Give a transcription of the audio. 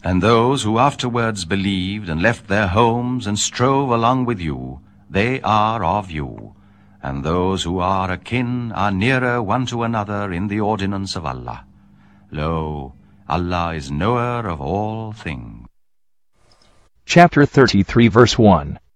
And those who afterwards believed and left their homes and strove along with you, they are of you. And those who are akin are nearer one to another in the ordinance of Allah. Lo, Allah is knower of all things. Chapter 33 verse 1.